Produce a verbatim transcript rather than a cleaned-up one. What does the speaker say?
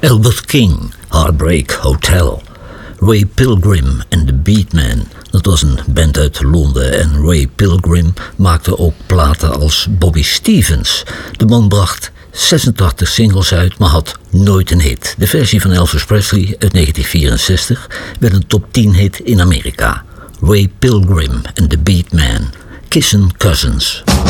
Albert King, Heartbreak Hotel. Ray Pilgrim and the Beatmen. Dat was een band uit Londen en Ray Pilgrim maakte ook platen als Bobby Stevens. De man bracht zesentachtig singles uit, maar had nooit een hit. De versie van Elvis Presley uit negentien vierenzestig werd een top tien hit in Amerika. Ray Pilgrim and the Beatmen. Kissin' Cousins.